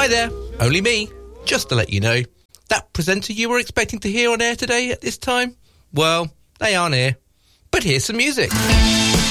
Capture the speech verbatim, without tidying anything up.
Hi there, only me. Just to let you know, that presenter you were expecting to hear on air today at this time, well, they aren't here. But here's some music.